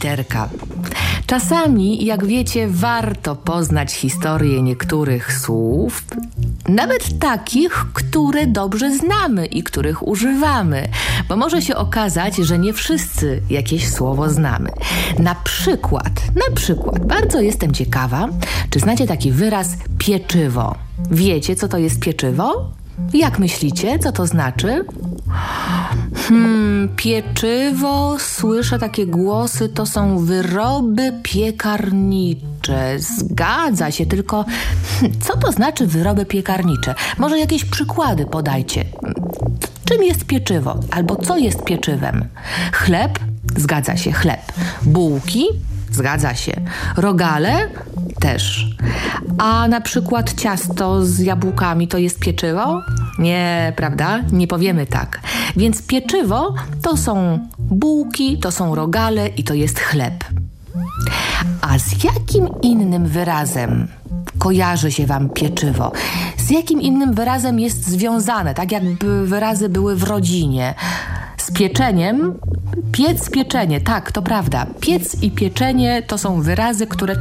literka. Czasami, jak wiecie, warto poznać historię niektórych słów, nawet takich, które dobrze znamy i których używamy, bo może się okazać, że nie wszyscy jakieś słowo znamy. Na przykład, bardzo jestem ciekawa, czy znacie taki wyraz pieczywo. Wiecie, co to jest pieczywo? Jak myślicie, co to znaczy? Pieczywo, słyszę takie głosy, to są wyroby piekarnicze. Zgadza się, tylko co to znaczy wyroby piekarnicze? Może jakieś przykłady podajcie. Czym jest pieczywo? Albo co jest pieczywem? Chleb? Zgadza się, chleb. Bułki? Zgadza się. Rogale? Też. A na przykład ciasto z jabłkami to jest pieczywo? Nie, prawda? Nie powiemy tak. Więc pieczywo to są bułki, to są rogale i to jest chleb. A z jakim innym wyrazem kojarzy się wam pieczywo? Z jakim innym wyrazem jest związane? Tak jakby wyrazy były w rodzinie. Z pieczeniem? Piec, pieczenie. Tak, to prawda. Piec i pieczenie to są wyrazy, które